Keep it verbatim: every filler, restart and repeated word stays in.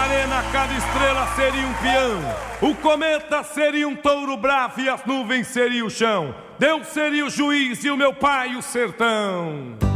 arena cada estrela seria um peão, o cometa seria um touro bravo e as nuvens seria o chão. Deus seria o juiz e o meu pai o sertão.